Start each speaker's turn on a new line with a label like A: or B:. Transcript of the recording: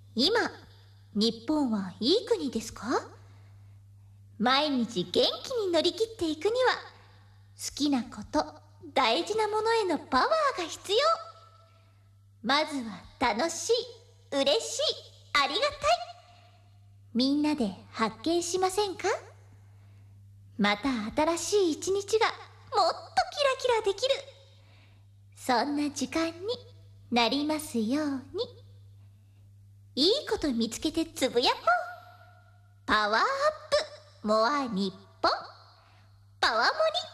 A: 今、日本はいい国ですか？毎日元気に乗り切っていくには、好きなこと、大事なものへのパワーが必要。まずは楽しい、嬉しい、ありがたい。みんなで発見しませんか？また新しい一日がもっとキラキラできる。そんな時間になりますように。いいこと見つけてつぶやこう。パワーアップモア日本。パワモニ。